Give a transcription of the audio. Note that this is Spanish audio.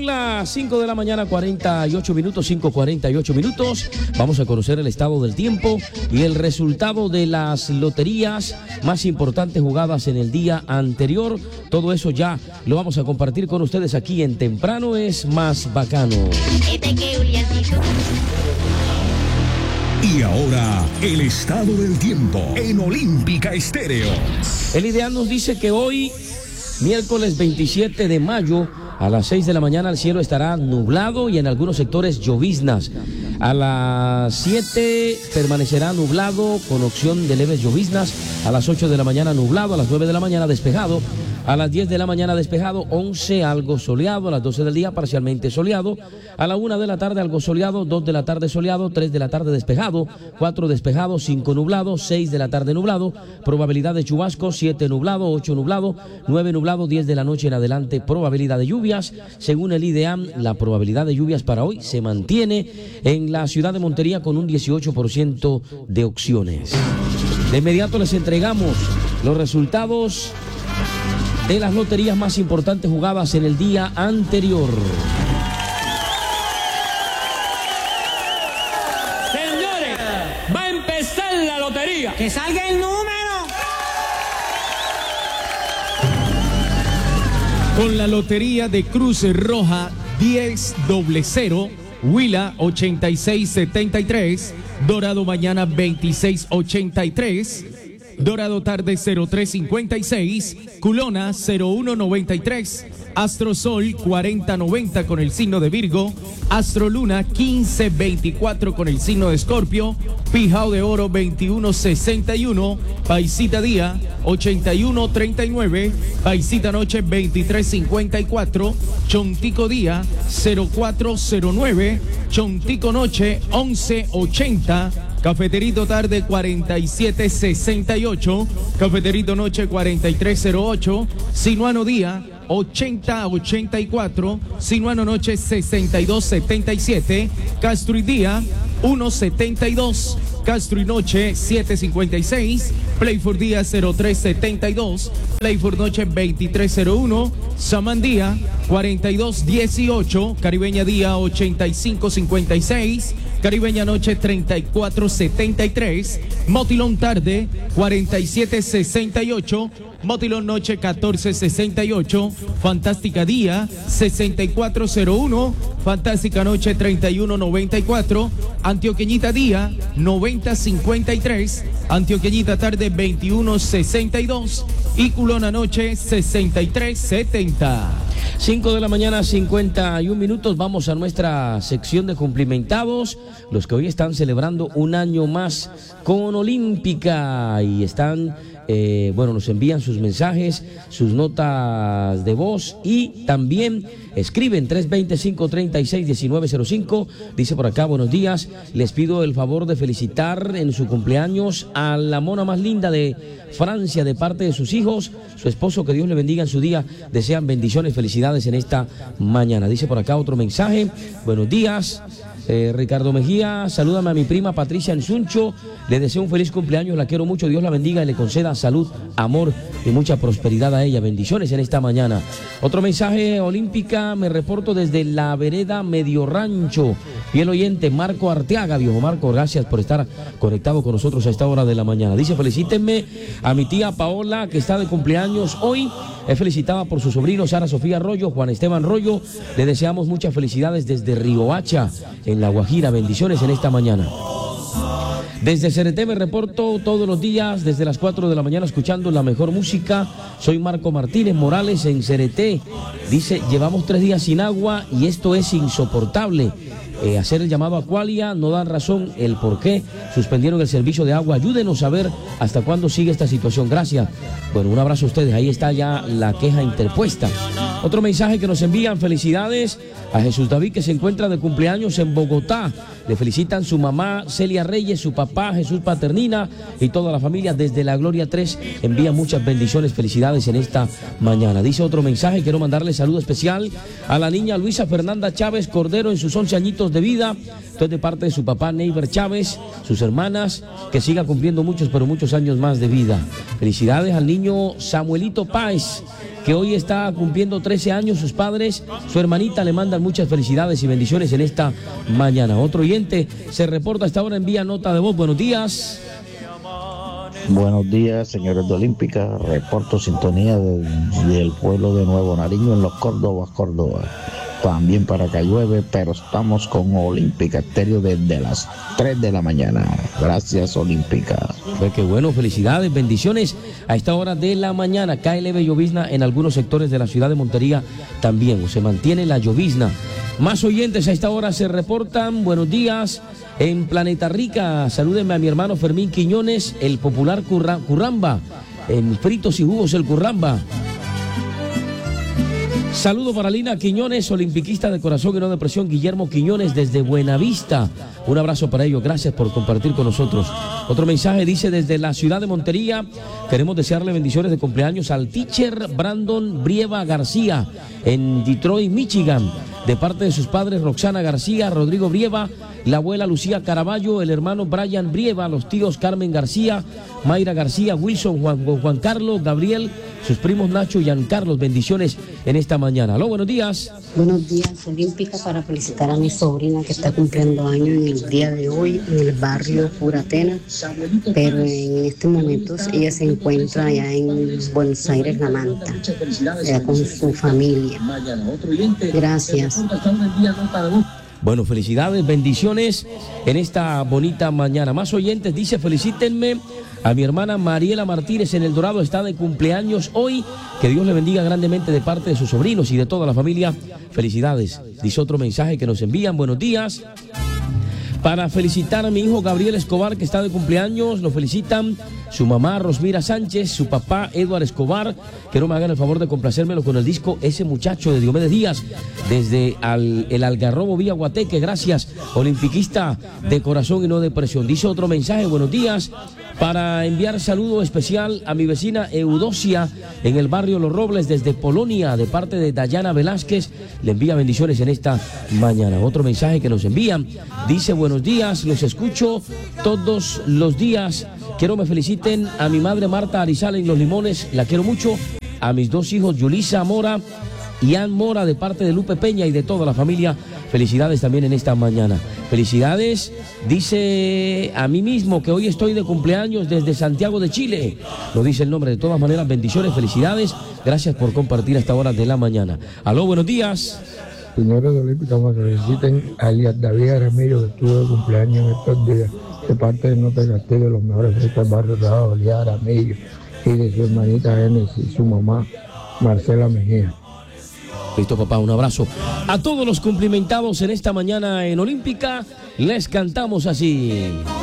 las 5 de la mañana, 48 minutos, 5:48 minutos. Vamos a conocer el estado del tiempo y el resultado de las loterías más importantes jugadas en el día anterior. Todo eso ya lo vamos a compartir con ustedes aquí en Temprano es Más Bacano. Y ahora, el estado del tiempo en Olímpica Estéreo. El ideal nos dice que hoy, miércoles 27 de mayo, a las 6 de la mañana el cielo estará nublado y en algunos sectores lloviznas. A las 7 permanecerá nublado con opción de leves lloviznas. A las 8 de la mañana nublado, a las 9 de la mañana despejado. A las 10 de la mañana despejado, 11 algo soleado, a las 12 del día parcialmente soleado, a la 1 de la tarde algo soleado, 2 de la tarde soleado, 3 de la tarde despejado, 4 despejado, 5 nublado, 6 de la tarde nublado, probabilidad de chubascos, 7 nublado, 8 nublado, 9 nublado, 10 de la noche en adelante, probabilidad de lluvias. Según el IDEAM, la probabilidad de lluvias para hoy se mantiene en la ciudad de Montería con un 18% de opciones. De inmediato les entregamos los resultados de las loterías más importantes jugadas en el día anterior. Señores, va a empezar la lotería. ¡Que salga el número! Con la lotería de Cruz Roja 1000, Huila 8673, Dorado mañana 2683, Dorado tarde 0356, Culona 0193, Astrosol 4090 con el signo de Virgo, Astroluna 1524 con el signo de Escorpio, Pijao de Oro 2161, Paisita Día 8139, Paisita Noche 2354, Chontico Día 0409, Chontico Noche 1180, Cafeterito Tarde 4768, Cafeterito Noche 4308, Sinuano Día 8084, Sinuano Noche 6277, Castro y Día 172, Castro y Noche 756, Playford Día 0372, Playford Noche 2301, Samandía 4218, Caribeña Día 8556, Caribeña Noche 3473, Motilón Tarde 4768, Motilón Noche 1468, Fantástica Día 6401, Fantástica Noche 3194, Antioqueñita Día 9053, Antioqueñita Tarde 2162 y Culona Noche 6370. 5 de la mañana, 51 minutos. Vamos a nuestra sección de cumplimentados, los que hoy están celebrando un año más con Olímpica y están, nos envían sus mensajes, sus notas de voz y también escriben 325-36-1905. Dice por acá, buenos días, les pido el favor de felicitar en su cumpleaños a la mona más linda de Francia de parte de sus hijos, su esposo, que Dios le bendiga en su día, desean bendiciones, felicidades en esta mañana. Dice por acá otro mensaje, buenos días, Ricardo Mejía, salúdame a mi prima Patricia Ensuncho, le deseo un feliz cumpleaños, la quiero mucho, Dios la bendiga y le conceda salud, amor y mucha prosperidad a ella, bendiciones en esta mañana. Otro mensaje, Olímpica, me reporto desde la vereda Medio Rancho, fiel oyente Marco Arteaga. Viejo Marco, gracias por estar conectado con nosotros a esta hora de la mañana. Dice, felicítenme a mi tía Paola, que está de cumpleaños hoy, es felicitada por su sobrino Sara Sofía Arroyo, Juan Esteban Arroyo, le deseamos muchas felicidades desde Riohacha, en La Guajira, bendiciones en esta mañana. Desde CRT me reporto todos los días desde las 4 de la mañana escuchando la mejor música. Soy Marco Martínez Morales en CRT. Dice, llevamos 3 días sin agua y esto es insoportable. Hacer el llamado a Aqualia, no dan razón el por qué suspendieron el servicio de agua. Ayúdenos a ver hasta cuándo sigue esta situación. Gracias. Bueno, un abrazo a ustedes. Ahí está ya la queja interpuesta. Otro mensaje que nos envían, felicidades a Jesús David, que se encuentra de cumpleaños en Bogotá. Le felicitan su mamá Celia Reyes, su papá Jesús Paternina y toda la familia desde la Gloria 3. Envía muchas bendiciones, felicidades en esta mañana. Dice otro mensaje, quiero mandarle saludo especial a la niña Luisa Fernanda Chávez Cordero en sus 11 añitos añitos de vida. Entonces, de parte de su papá Neiber Chávez, sus hermanas, que siga cumpliendo muchos, pero muchos años más de vida. Felicidades al niño Samuelito Páez, que hoy está cumpliendo 13 años. Sus padres, su hermanita le mandan muchas felicidades y bendiciones en esta mañana. Otro oyente se reporta a esta hora, envía nota de voz. Buenos días. Buenos días, señores de Olímpica. Reporto sintonía del pueblo de Nuevo Nariño en los Córdobas, Córdoba. También para acá llueve, pero estamos con Olímpica Estéreo desde las 3 de la mañana. Gracias, Olímpica. Pues qué bueno, felicidades, bendiciones a esta hora de la mañana. Cae leve llovizna en algunos sectores de la ciudad de Montería también. Se mantiene la llovizna. Más oyentes a esta hora se reportan. Buenos días. En Planeta Rica, salúdenme a mi hermano Fermín Quiñones, el popular Curramba. En fritos y jugos el Curramba. Saludo para Lina Quiñones, olimpiquista de corazón y no de presión, Guillermo Quiñones desde Buenavista. Un abrazo para ellos, gracias por compartir con nosotros. Otro mensaje dice: desde la ciudad de Montería, queremos desearle bendiciones de cumpleaños al teacher Brandon Brieva García en Detroit, Michigan, de parte de sus padres Roxana García, Rodrigo Brieva, la abuela Lucía Caraballo, el hermano Brian Brieva, los tíos Carmen García, Mayra García, Wilson, Juan Carlos, Gabriel, sus primos Nacho y Giancarlos. Bendiciones en esta mañana. Aló, buenos días. Buenos días, Olímpica, para felicitar a mi sobrina que está cumpliendo años en el día de hoy en el barrio Puratena, pero en este momento ella se encuentra allá en Buenos Aires, La Manta, allá con su familia. Gracias. Bueno, felicidades, bendiciones en esta bonita mañana. Más oyentes, dice: felicítenme a mi hermana Mariela Martínez en El Dorado, está de cumpleaños hoy. Que Dios le bendiga grandemente de parte de sus sobrinos y de toda la familia. Felicidades. Dice otro mensaje que nos envían. Buenos días. Para felicitar a mi hijo Gabriel Escobar, que está de cumpleaños, lo felicitan su mamá Rosmira Sánchez, su papá Eduardo Escobar. Que no me hagan el favor de complacérmelo con el disco Ese Muchacho de Diomedes Díaz, desde el Algarrobo Villa Guateque. Gracias, olimpiquista de corazón y no de presión. Dice otro mensaje: buenos días. Para enviar saludo especial a mi vecina Eudocia en el barrio Los Robles desde Polonia, de parte de Dayana Velázquez. Le envía bendiciones en esta mañana. Otro mensaje que nos envían dice: buenos días, los escucho todos los días. Quiero me feliciten a mi madre Marta Arizal en Los Limones, la quiero mucho. A mis dos hijos Yulisa Mora y Ann Mora, de parte de Lupe Peña y de toda la familia. Felicidades también en esta mañana. Felicidades, dice a mí mismo, que hoy estoy de cumpleaños desde Santiago de Chile. Lo dice el nombre. De todas maneras, bendiciones, felicidades. Gracias por compartir a esta hora de la mañana. Aló, buenos días. Señores de Olímpica, me feliciten a Elias David Aramillo, que estuvo de cumpleaños en estos días, de parte de Nota Castillo, los mejores fiestas del barrio Rado, Elias Aramillo, y de su hermanita Génesis y su mamá Marcela Mejía. Listo, papá, un abrazo a todos los cumplimentados en esta mañana en Olímpica. Les cantamos así.